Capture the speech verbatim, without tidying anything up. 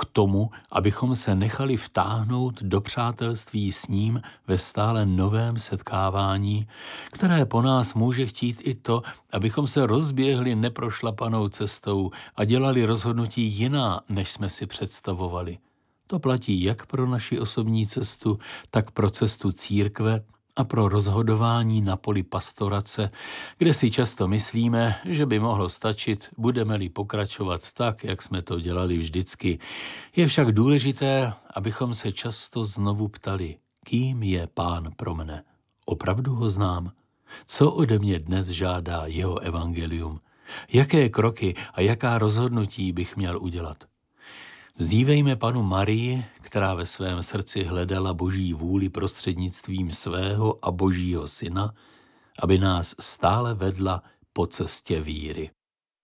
k tomu, abychom se nechali vtáhnout do přátelství s ním ve stále novém setkávání, které po nás může chtít i to, abychom se rozběhli neprošlapanou cestou a dělali rozhodnutí jiná, než jsme si představovali. To platí jak pro naši osobní cestu, tak pro cestu církve a pro rozhodování na poli pastorace, kde si často myslíme, že by mohlo stačit, budeme-li pokračovat tak, jak jsme to dělali vždycky. Je však důležité, abychom se často znovu ptali, kým je Pán pro mne. Opravdu ho znám? Co ode mě dnes žádá jeho evangelium? Jaké kroky a jaká rozhodnutí bych měl udělat? Vzívejme panu Marii, která ve svém srdci hledala Boží vůli prostřednictvím svého a Božího syna, aby nás stále vedla po cestě víry.